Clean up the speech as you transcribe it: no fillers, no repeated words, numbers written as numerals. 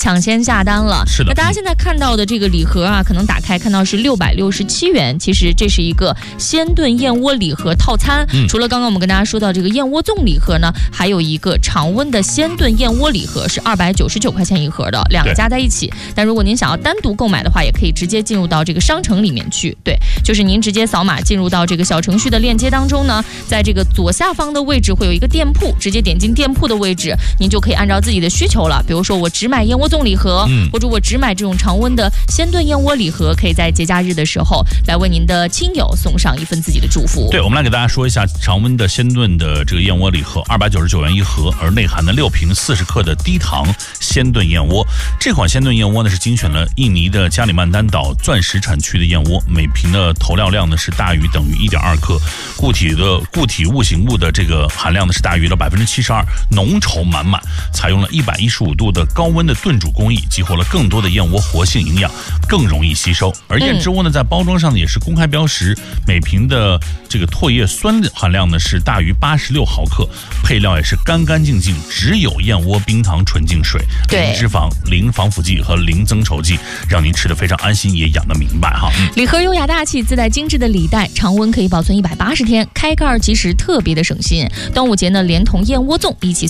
抢先下单了。 是的， 那大家现在看到的这个礼盒啊，可能打开看到是667元，其实这是一个鲜炖燕窝礼盒套餐。除了刚刚我们跟大家说到这个燕窝粽礼盒呢，还有一个常温的鲜炖燕窝礼盒，是299块钱一盒的，两个加在一起。但如果您想要单独购买的话，也可以直接进入到这个商城里面去。对，就是您直接扫码进入到这个小程序的链接当中呢，在这个左下方的位置会有一个店铺，直接点进店铺的位置，您就可以按照自己的需求了。比如说我只买燕窝粽礼盒，或者我只买这种常温的鲜炖燕窝礼盒，可以在节假日的时候来为您的亲友送上一份自己的祝福。 对，我们来给大家说一下常温的鲜炖的这个燕窝礼盒，299元一盒，而内含的6瓶40克的低糖鲜炖燕窝。这款鲜炖燕窝呢是精选了印尼的加里曼丹岛钻石产区的燕窝，每瓶的投料量呢是大于等于1.2克，固体物形物的这个含量呢是大于了72%，浓稠满满，采用了115度的高温的炖煮工艺，激活了更多的燕窝活性营养，更容易吸收。而燕之窝呢在包装上呢也是公开标识，每瓶的这个唾液酸的含量呢是大于86毫克，配料也是干干净净，只有燕窝冰糖纯净水，零脂肪、零防腐剂和零增稠剂，让您吃得非常安心，也养得明白哈。 礼盒优雅大气，自带精致的礼袋，常温可以保存180天，开盖即时，特别的省心。端午节呢，连同燕窝粽一起